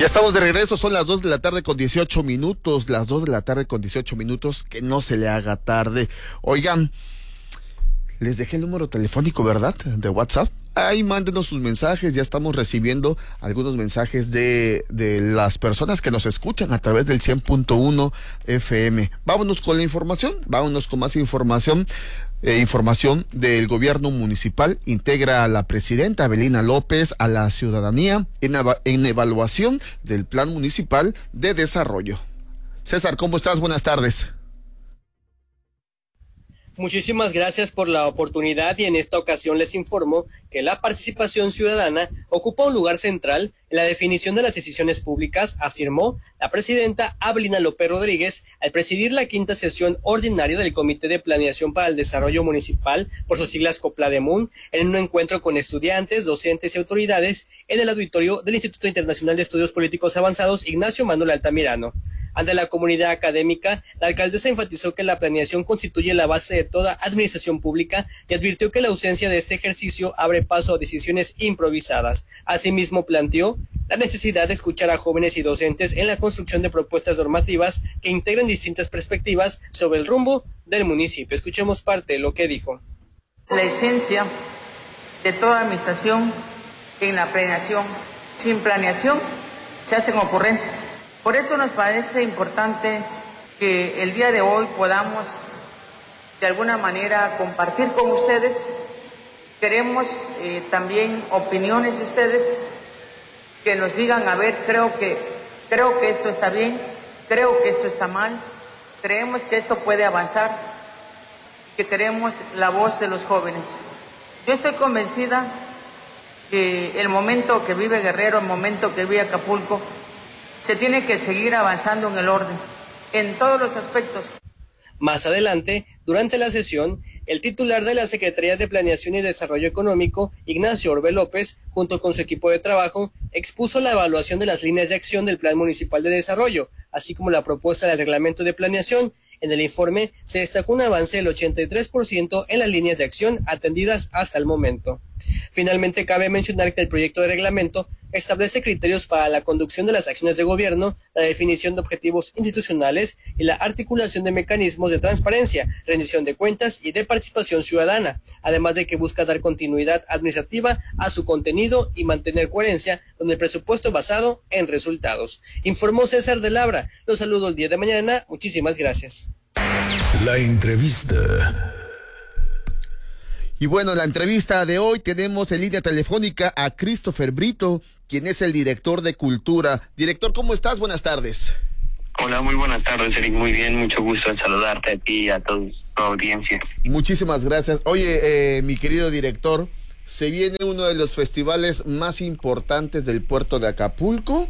Ya estamos de regreso, son las 2 de la tarde con 18 minutos, las 2 de la tarde con 18 minutos, que no se le haga tarde. Oigan, les dejé el número telefónico, ¿verdad? De WhatsApp. Ahí mándenos sus mensajes, ya estamos recibiendo algunos mensajes de las personas que nos escuchan a través del 100.1 FM. Vámonos con la información, vámonos con más información. Información del gobierno municipal integra a la presidenta Evelina López a la ciudadanía en evaluación del Plan Municipal de Desarrollo. César, ¿cómo estás? Buenas tardes. Muchísimas gracias por la oportunidad y en esta ocasión les informo que la participación ciudadana ocupa un lugar central en la definición de las decisiones públicas, afirmó la presidenta Evelina López Rodríguez al presidir la quinta sesión ordinaria del Comité de Planeación para el Desarrollo Municipal, por sus siglas COPLADEMUN, en un encuentro con estudiantes, docentes y autoridades en el auditorio del Instituto Internacional de Estudios Políticos Avanzados Ignacio Manuel Altamirano. Ante la comunidad académica, la alcaldesa enfatizó que la planeación constituye la base de toda administración pública y advirtió que la ausencia de este ejercicio abre paso a decisiones improvisadas. Asimismo, planteó la necesidad de escuchar a jóvenes y docentes en la construcción de propuestas normativas que integren distintas perspectivas sobre el rumbo del municipio. Escuchemos parte de lo que dijo. La esencia de toda administración en la planeación. Sin planeación se hacen ocurrencias. Por eso nos parece importante que el día de hoy podamos de alguna manera compartir con ustedes. Queremos también opiniones de ustedes que nos digan, a ver, creo que esto está bien, creo que esto está mal, creemos que esto puede avanzar, que queremos la voz de los jóvenes. Yo estoy convencida que el momento que vive Guerrero, el momento que vive Acapulco, se tiene que seguir avanzando en el orden, en todos los aspectos. Más adelante, durante la sesión, el titular de la Secretaría de Planeación y Desarrollo Económico, Ignacio Orbe López, junto con su equipo de trabajo, expuso la evaluación de las líneas de acción del Plan Municipal de Desarrollo, así como la propuesta del reglamento de planeación. En el informe se destacó un avance del 83% en las líneas de acción atendidas hasta el momento. Finalmente, cabe mencionar que el proyecto de reglamento establece criterios para la conducción de las acciones de gobierno, la definición de objetivos institucionales y la articulación de mecanismos de transparencia, rendición de cuentas y de participación ciudadana, además de que busca dar continuidad administrativa a su contenido y mantener coherencia con el presupuesto basado en resultados. Informó César de Labra. Los saludo el día de mañana. Muchísimas gracias. La entrevista. Y bueno, en la entrevista de hoy tenemos en línea telefónica a Christopher Brito, quien es el director de Cultura. Director, ¿cómo estás? Buenas tardes. Hola, muy buenas tardes, Eric. Muy bien, mucho gusto en saludarte a ti y a toda tu audiencia. Muchísimas gracias. Oye, mi querido director, se viene uno de los festivales más importantes del puerto de Acapulco,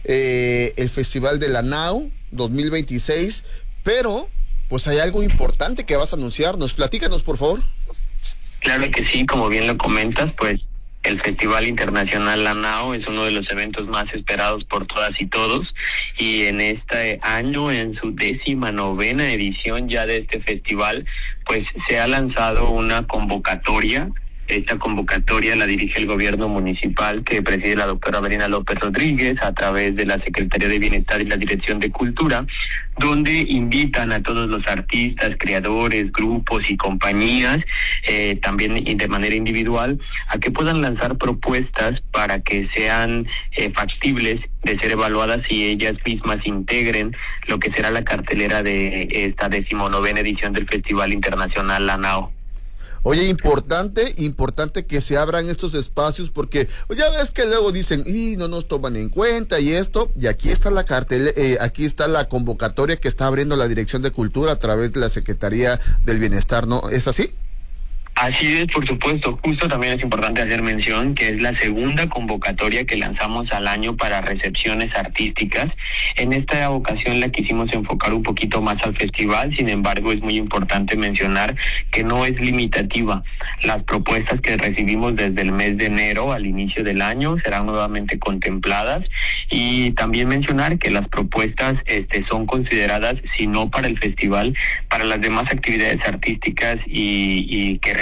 el Festival de la Nao 2026, pero pues hay algo importante que vas a anunciarnos. Platícanos, por favor. Claro que sí, como bien lo comentas, pues el Festival Internacional La Nao es uno de los eventos más esperados por todas y todos, y en este año, en su 19ª edición ya de este festival, pues se ha lanzado una convocatoria. Esta convocatoria la dirige el gobierno municipal, que preside la doctora Evelina López Rodríguez, a través de la Secretaría de Bienestar y la Dirección de Cultura, donde invitan a todos los artistas, creadores, grupos y compañías, también de manera individual, a que puedan lanzar propuestas para que sean factibles de ser evaluadas y ellas mismas integren lo que será la cartelera de esta 19ª edición del Festival Internacional La Nao. Oye, importante que se abran estos espacios, porque ya ves que luego dicen, y no nos toman en cuenta y esto, y aquí está la aquí está la convocatoria que está abriendo la Dirección de Cultura a través de la Secretaría del Bienestar, ¿no? ¿Es así? Así es, por supuesto. Justo también es importante hacer mención que es la segunda convocatoria que lanzamos al año para recepciones artísticas. En esta ocasión la quisimos enfocar un poquito más al festival, sin embargo es muy importante mencionar que no es limitativa. Las propuestas que recibimos desde el mes de enero al inicio del año serán nuevamente contempladas, y también mencionar que las propuestas son consideradas, si no para el festival, para las demás actividades artísticas y que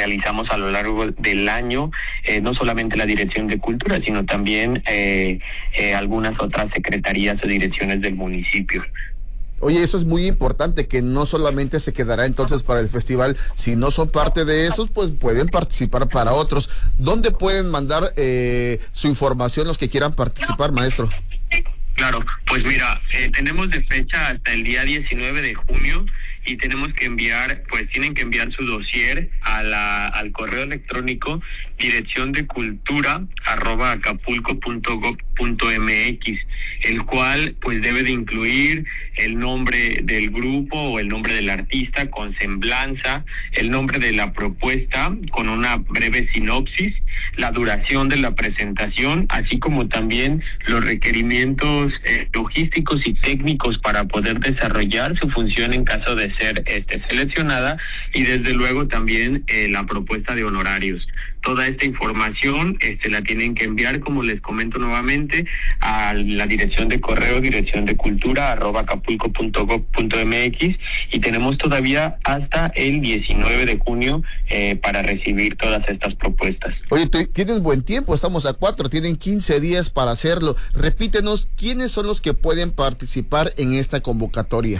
realizamos a lo largo del año, no solamente la Dirección de Cultura, sino también algunas otras secretarías o direcciones del municipio. Oye, eso es muy importante, que no solamente se quedará entonces para el festival, si no son parte de esos, pues pueden participar para otros. ¿Dónde pueden mandar su información los que quieran participar, maestro? Claro, pues mira, tenemos de fecha hasta el día 19 de junio y tenemos que enviar, pues tienen que enviar su dossier al correo electrónico direcciondecultura@acapulco.gov.mx, el cual pues debe de incluir el nombre del grupo o el nombre del artista con semblanza, el nombre de la propuesta con una breve sinopsis, la duración de la presentación, así como también los requerimientos logísticos y técnicos para poder desarrollar su función en caso de ser seleccionada, y desde luego también la propuesta de honorarios. Toda esta información la tienen que enviar, como les comento nuevamente, a la dirección de correo direcciondecultura@acapulco.gov.mx, y tenemos todavía hasta el 19 de junio para recibir todas estas propuestas. Oye, tienen buen tiempo, estamos a 4, tienen 15 días para hacerlo. Repítenos, ¿quiénes son los que pueden participar en esta convocatoria?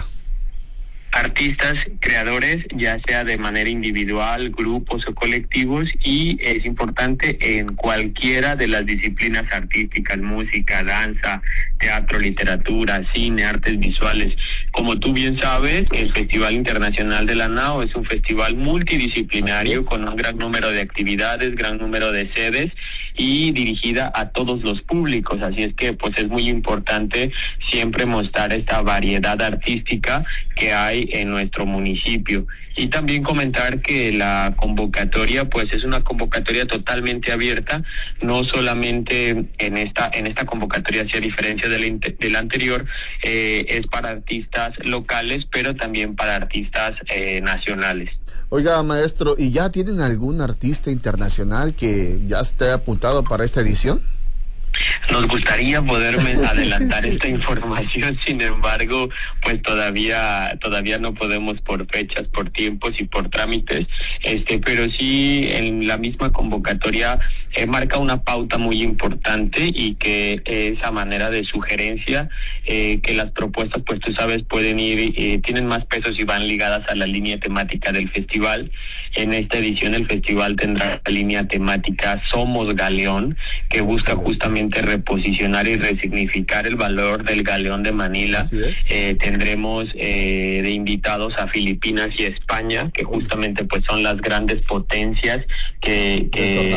Artistas, creadores, ya sea de manera individual, grupos o colectivos, y es importante en cualquiera de las disciplinas artísticas: música, danza, teatro, literatura, cine, artes visuales. Como tú bien sabes, el Festival Internacional de la NAO es un festival multidisciplinario con un gran número de actividades, gran número de sedes y dirigida a todos los públicos. Así es que pues es muy importante siempre mostrar esta variedad artística que hay en nuestro municipio. Y también comentar que la convocatoria pues es una convocatoria totalmente abierta, no solamente en esta convocatoria, si a diferencia de la anterior, es para artistas locales, pero también para artistas nacionales. Oiga, maestro, ¿y ya tienen algún artista internacional que ya esté apuntado para esta edición? Nos gustaría poderme adelantar esta información, sin embargo, pues todavía no podemos por fechas, por tiempos y por trámites, pero sí en la misma convocatoria marca una pauta muy importante, y que esa manera de sugerencia, que las propuestas, pues tú sabes, pueden ir, tienen más pesos y van ligadas a la línea temática del festival. En esta edición el festival tendrá la línea temática Somos Galeón, que busca justamente reposicionar y resignificar el valor del galeón de Manila. Tendremos de invitados a Filipinas y España, que justamente pues son las grandes potencias que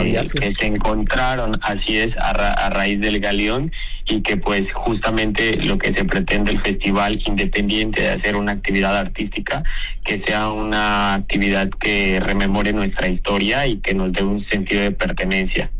se encontraron, así es, a raíz del galeón, y que pues justamente lo que se pretende el festival, independiente de hacer una actividad artística, que sea una actividad que rememore nuestra historia y que nos dé un sentido de pertenencia.